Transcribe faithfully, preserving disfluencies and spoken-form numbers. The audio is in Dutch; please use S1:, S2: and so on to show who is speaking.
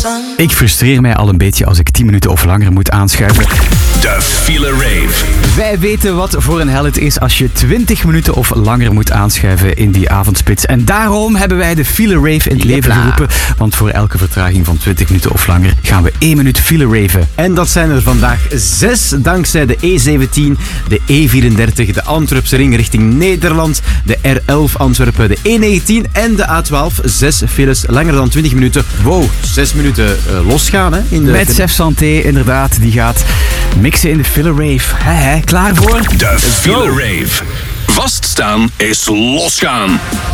S1: Ik frustreer mij al een beetje als ik tien minuten of langer moet aanschuiven.
S2: De File Rave.
S1: Wij weten wat voor een hel het is als je twintig minuten of langer moet aanschuiven in die avondspits. En daarom hebben wij de File Rave in het leven geroepen. Want voor elke vertraging van twintig minuten of langer gaan we één minuut file raven.
S3: En dat zijn er vandaag zes dankzij de E zeventien, de E vierendertig, de Antwerpse ring richting Nederland, de R elf Antwerpen, de E negentien en de A twaalf. Zes files langer dan twintig minuten. Wow, zes minuten uh, losgaan hè. In de
S1: Met Sef Santé, inderdaad, die gaat mixen in de File Rave. He, he, klaar voor?
S2: De File Rave. Vaststaan is losgaan.